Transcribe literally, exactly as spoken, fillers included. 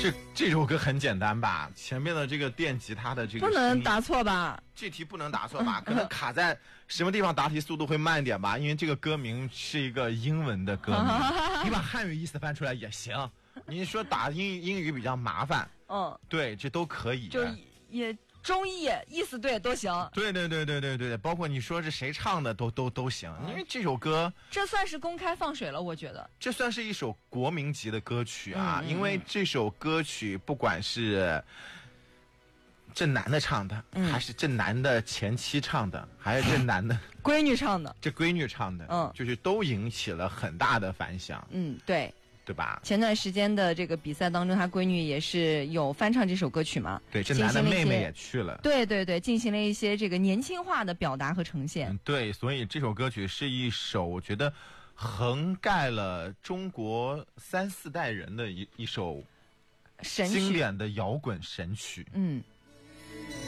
这这首歌很简单吧？前面的这个电吉他的这个不能答错吧？ 这题不能答错吧？可能卡在什么地方答题速度会慢一点吧？因为这个歌名是一个英文的歌名，你把汉语意思翻出来也行。你说打英英语比较麻烦， 嗯， 对，这都可以。 就也中译意思对都行。 对对对对对对，包括你说是谁唱的都都都行，因为这首歌这算是公开放水了，我觉得这算是一首国民级的歌曲啊， 嗯、 因为这首歌曲不管是这男的唱的，嗯、还是这男的前妻唱的，还是这男的闺女唱的， 这闺女唱的， 嗯， 就是都引起了很大的反响。 嗯，对。 对吧？ 前段时间的这个比赛当中，他闺女也是有翻唱这首歌曲嘛？ 对，这男的妹妹也去了。 对对对，进行了一些这个年轻化的表达和呈现。 嗯、对，所以这首歌曲是一首我觉得横盖了中国三四代人的一一首神曲， 经典的摇滚神曲。 嗯。